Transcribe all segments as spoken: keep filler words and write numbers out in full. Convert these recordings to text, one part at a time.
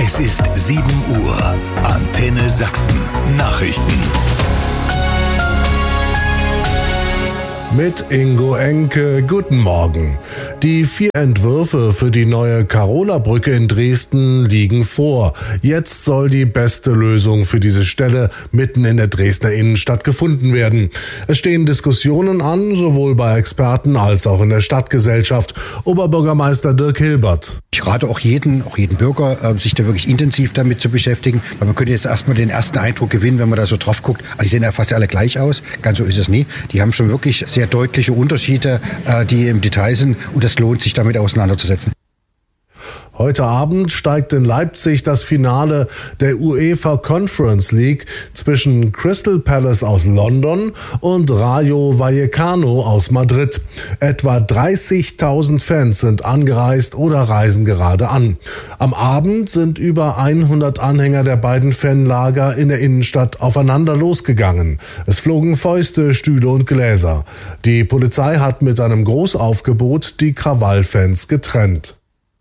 Es ist sieben Uhr. Antenne Sachsen. Nachrichten. Mit Ingo Enke, guten Morgen. Die vier Entwürfe für die neue Karola-Brücke in Dresden liegen vor. Jetzt soll die beste Lösung für diese Stelle mitten in der Dresdner Innenstadt gefunden werden. Es stehen Diskussionen an, sowohl bei Experten als auch in der Stadtgesellschaft. Oberbürgermeister Dirk Hilbert. Ich rate auch jeden, auch jeden Bürger, sich da wirklich intensiv damit zu beschäftigen. Weil man könnte jetzt erstmal den ersten Eindruck gewinnen, wenn man da so drauf guckt. Also die sehen ja fast alle gleich aus. Ganz so ist es nie. Die haben schon wirklich sehr deutliche Unterschiede, die im Detail sind. Und es lohnt sich, damit auseinanderzusetzen. Heute Abend steigt in Leipzig das Finale der UEFA Conference League zwischen Crystal Palace aus London und Rayo Vallecano aus Madrid. Etwa dreißigtausend Fans sind angereist oder reisen gerade an. Am Abend sind über hundert Anhänger der beiden Fanlager in der Innenstadt aufeinander losgegangen. Es flogen Fäuste, Stühle und Gläser. Die Polizei hat mit einem Großaufgebot die Krawallfans getrennt.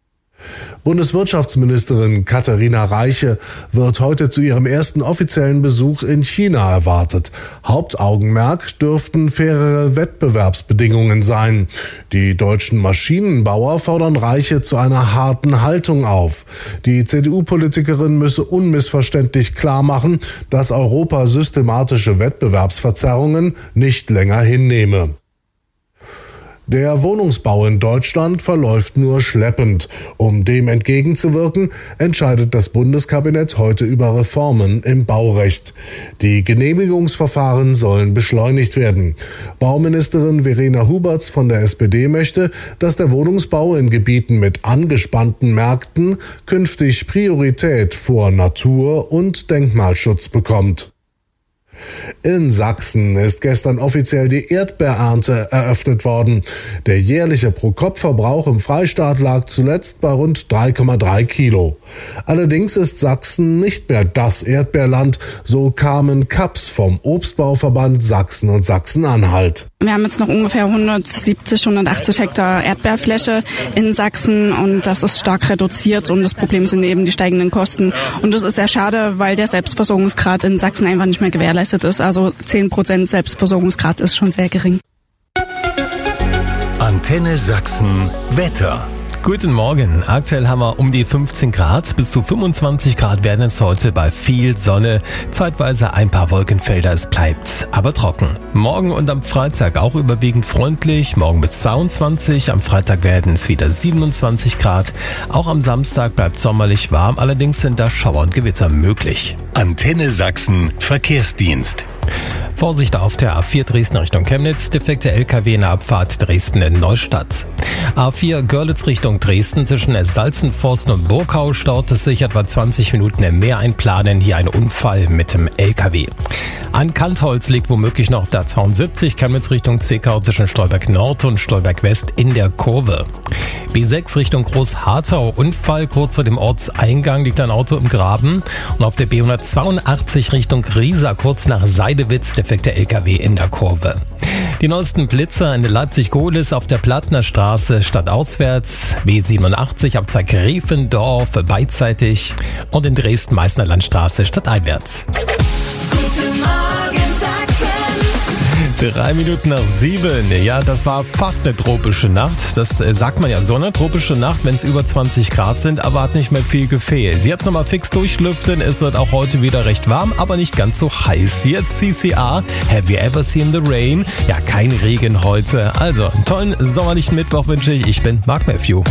Bundeswirtschaftsministerin Katharina Reiche wird heute zu ihrem ersten offiziellen Besuch in China erwartet. Hauptaugenmerk dürften fairere Wettbewerbsbedingungen sein. Die deutschen Maschinenbauer fordern Reiche zu einer harten Haltung auf. Die C D U-Politikerin müsse unmissverständlich klar machen, dass Europa systematische Wettbewerbsverzerrungen nicht länger hinnehme. Der Wohnungsbau in Deutschland verläuft nur schleppend. Um dem entgegenzuwirken, entscheidet das Bundeskabinett heute über Reformen im Baurecht. Die Genehmigungsverfahren sollen beschleunigt werden. Bauministerin Verena Huberts von der S P D möchte, dass der Wohnungsbau in Gebieten mit angespannten Märkten künftig Priorität vor Natur- und Denkmalschutz bekommt. In Sachsen ist gestern offiziell die Erdbeerernte eröffnet worden. Der jährliche Pro-Kopf-Verbrauch im Freistaat lag zuletzt bei rund drei Komma drei Kilo. Allerdings ist Sachsen nicht mehr das Erdbeerland, so Carmen Kaps vom Obstbauverband Sachsen und Sachsen-Anhalt. Wir haben jetzt noch ungefähr hundertsiebzig, hundertachtzig Hektar Erdbeerfläche in Sachsen und das ist stark reduziert und das Problem sind eben die steigenden Kosten. Und das ist sehr schade, weil der Selbstversorgungsgrad in Sachsen einfach nicht mehr gewährleistet ist. Also zehn Prozent Selbstversorgungsgrad ist schon sehr gering. Antenne Sachsen Wetter. Guten Morgen. Aktuell haben wir um die fünfzehn Grad. Bis zu fünfundzwanzig Grad werden es heute bei viel Sonne. Zeitweise ein paar Wolkenfelder. Es bleibt aber trocken. Morgen und am Freitag auch überwiegend freundlich. Morgen mit zweiundzwanzig. Am Freitag werden es wieder siebenundzwanzig Grad. Auch am Samstag bleibt sommerlich warm. Allerdings sind da Schauer und Gewitter möglich. Antenne Sachsen Verkehrsdienst. Vorsicht auf der A vier Dresden Richtung Chemnitz, defekte L K W in der Abfahrt Dresden in Neustadt. A vier Görlitz Richtung Dresden zwischen Salzenforsten und Burgau staut es sich etwa zwanzig Minuten mehr einplanen. Hier ein Unfall mit dem L K W. An Kantholz liegt womöglich noch auf der zweiundsiebzig Chemnitz Richtung Zwickau zwischen Stolberg Nord und Stolberg West in der Kurve. B sechs Richtung Großharthau, Unfall kurz vor dem Ortseingang liegt ein Auto im Graben. Und auf der B hundertzweiundachtzig Richtung Riesa kurz nach Seidewitz defekter L K W in der Kurve. Die neuesten Blitzer in Leipzig-Gohlis auf der Plattner Straße stadtauswärts, B siebenundachtzig ab Greifendorf beidseitig und in Dresden-Meißner Landstraße stadteinwärts. Guten Morgen Sachsen. Drei Minuten nach sieben. Ja, das war fast eine tropische Nacht. Das äh, sagt man ja so, eine tropische Nacht, wenn es über zwanzig Grad sind, aber hat nicht mehr viel gefehlt. Jetzt nochmal fix durchlüften. Es wird auch heute wieder recht warm, aber nicht ganz so heiß. Jetzt C C A. Have you ever seen the rain? Ja, kein Regen heute. Also, einen tollen sommerlichen Mittwoch wünsche ich. Ich bin Mark Matthew.